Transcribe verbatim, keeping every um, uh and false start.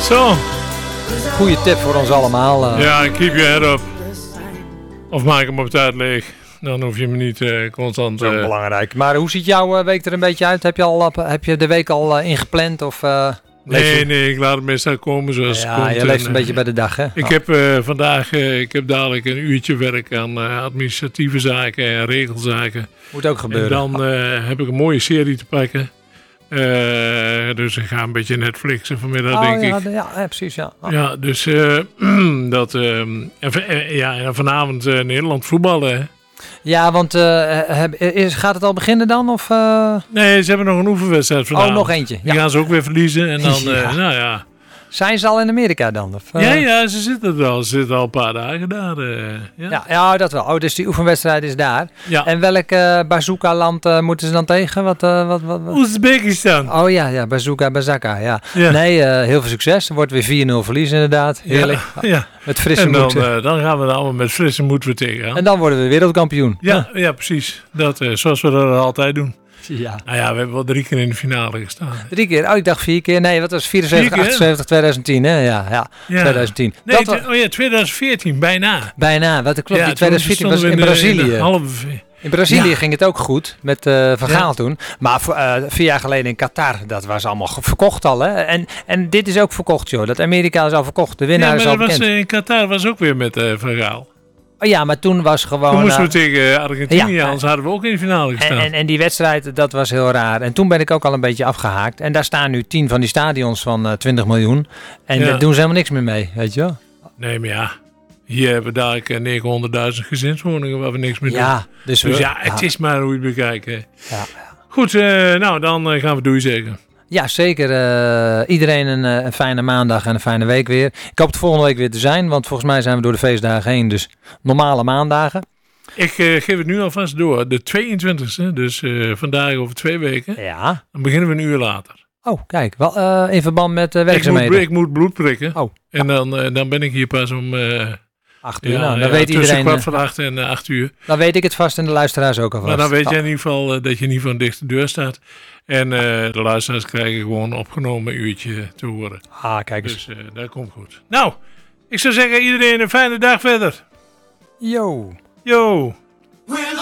Zo. Goeie tip voor ons allemaal. Uh. Ja, keep your head up. Of maak hem op tijd leeg. Dan hoef je hem niet uh, constant... Dat is uh, belangrijk. Maar hoe ziet jouw uh, week er een beetje uit? Heb je, al, uh, heb je de week al uh, ingepland? Of, uh, nee, je... nee, ik laat het meestal komen zoals ja, het komt. je leeft en, een beetje bij de dag, hè? Ik oh. heb uh, vandaag, uh, ik heb dadelijk een uurtje werk aan uh, administratieve zaken en regelzaken. Moet ook gebeuren. En dan uh, heb ik een mooie serie te pakken. Uh, dus ik ga een beetje Netflixen vanmiddag, oh, denk ja, ik. De, ja, ja, precies, ja. Oh. Ja, dus uh, dat... Uh, en, ja, en vanavond uh, Nederland voetballen, hè. Ja, want uh, heb, is, gaat het al beginnen dan? Of, uh... Nee, ze hebben nog een oefenwedstrijd vanavond. Oh, nog eentje. Ja. Die gaan ze ook weer verliezen. En dan, uh, ja. nou ja... Zijn ze al in Amerika dan? Of, uh... Ja, ja, ze zitten er al. Ze zitten al een paar dagen daar. Uh, ja. Ja, ja, dat wel. Oh, dus die oefenwedstrijd is daar. Ja. En welk uh, bazooka-land uh, moeten ze dan tegen? Wat, uh, wat, wat, wat? Oezbekistan. Oh ja, ja, bazooka, bazaka, ja. ja. Nee, uh, heel veel succes. Er wordt weer vier nul verlies inderdaad. Heerlijk. Ja, ja. Met frisse en dan, moed. uh, dan gaan we er allemaal met frisse moed weer tegenaan. En dan worden we wereldkampioen. Ja, ja. ja precies. Dat, uh, zoals we dat altijd doen. Ja. Nou ja, we hebben wel drie keer in de finale gestaan. Drie keer? Oh, ik dacht vier keer. Nee, wat was vierenzeventig, achtenzeventig, tweeduizend tien, hè? Ja, ja. ja. tweeduizend tien. Nee, dat was... oh ja, tweeduizend veertien, bijna. Bijna, wat klopt. Ja, die tweeduizend veertien was in, in Brazilië. In, de halve... in Brazilië ja. ging het ook goed, met uh, Van Gaal ja. toen. Maar uh, vier jaar geleden in Qatar, dat was allemaal verkocht al, hè? En, en dit is ook verkocht, joh. Dat Amerika is al verkocht. De winnaar ja, is al bekend. Was, uh, in Qatar was ook weer met uh, Van Gaal. Oh ja, maar toen was gewoon... Toen moesten we uh, tegen Argentinië, ja, anders hadden we ook in de finale gestaan. En, en, en die wedstrijd, dat was heel raar. En toen ben ik ook al een beetje afgehaakt. En daar staan nu tien van die stadions van uh, twintig miljoen. En ja. daar doen ze helemaal niks meer mee, weet je wel? Nee, maar ja. Hier hebben we daar uh, negenhonderdduizend gezinswoningen waar we niks meer ja, doen. Dus, dus we, ja, het ja. is maar hoe je het bekijkt. Ja, ja. Goed, uh, nou dan uh, gaan we doei zeggen. Ja, zeker. Uh, iedereen een, uh, een fijne maandag en een fijne week weer. Ik hoop het volgende week weer te zijn, want volgens mij zijn we door de feestdagen heen. Dus normale maandagen. Ik uh, geef het nu alvast door. De tweeëntwintigste, dus uh, vandaag over twee weken. Ja. Dan beginnen we een uur later. Oh, kijk. Wel, uh, in verband met uh, werkzaamheden. Ik moet, ik moet bloed prikken. Oh. En dan, uh, dan ben ik hier pas om... Uh, acht uur. Ja, nou, dan ja, weet tussen iedereen. kwart van acht en uh, acht uur. Dan weet ik het vast en de luisteraars ook alvast. Maar dan weet oh. jij in ieder geval uh, dat je niet van dicht de deur staat. En uh, de luisteraars krijgen gewoon een opgenomen uurtje te horen. Ah, kijk eens. Dus uh, dat komt goed. Nou, ik zou zeggen iedereen een fijne dag verder. Yo. Yo.